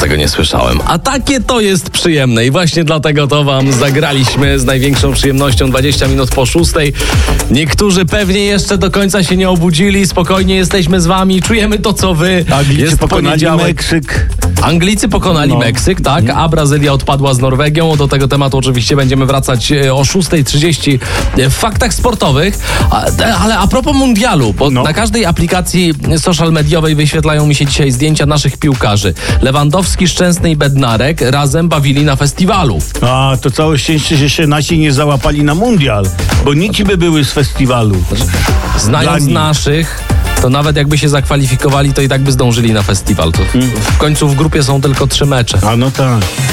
tego nie słyszałem. A takie to jest przyjemne i właśnie dlatego to wam zagraliśmy z największą przyjemnością 20 minut po 6. Niektórzy pewnie jeszcze do końca się nie obudzili. Spokojnie, jesteśmy z wami, czujemy to, co wy. Anglicy pokonali Meksyk. Anglicy pokonali Meksyk, tak, a Brazylia odpadła z Norwegią. Do tego tematu oczywiście będziemy wracać o 6:30 w faktach sportowych. Ale a propos mundialu, bo na każdej aplikacji social mediowej wyświetlają mi się dzisiaj zdjęcia naszych piłkarzy. Lewandowski, Szczęsny i Bednarek razem bawili na festiwalu. A, to całe szczęście, że się nasi nie załapali na mundial, bo nici by były z festiwalu. Znając naszych, to nawet jakby się zakwalifikowali, to i tak by zdążyli na festiwal. To w końcu w grupie są tylko 3 mecze. A no tak.